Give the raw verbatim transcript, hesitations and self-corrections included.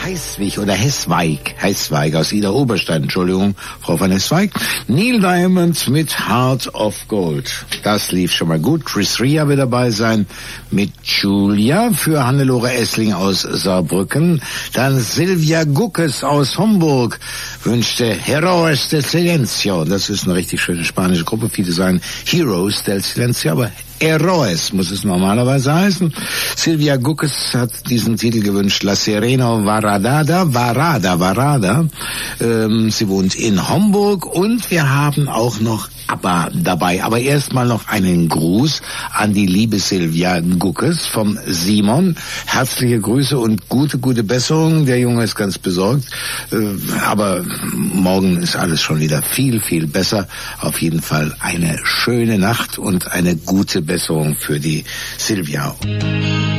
Heißwig oder Hessweig, Hessweig aus Ida Oberstein, Entschuldigung, Frau von Hessweig. Neil Diamond mit Heart of Gold. Das lief schon mal gut. Chris Rea wird dabei sein mit Julia für Hannelore Essling aus Saarbrücken. Dann Silvia Guckes aus Homburg wünschte Heroes del Silencio. Das ist eine richtig schöne spanische Gruppe. Viele sagen Heroes del Silencio, aber Heroes muss es normalerweise heißen. Silvia Guckes hat diesen Titel gewünscht, La Serena Varada, Varada, Varada. Ähm, sie wohnt in Homburg und wir haben auch noch ABBA dabei. Aber erstmal noch einen Gruß an die liebe Silvia Guckes vom Simon. Herzliche Grüße und gute, gute Besserung. Der Junge ist ganz besorgt. Äh, aber morgen ist alles schon wieder viel, viel besser. Auf jeden Fall eine schöne Nacht und eine gute Besserung für die Silvia.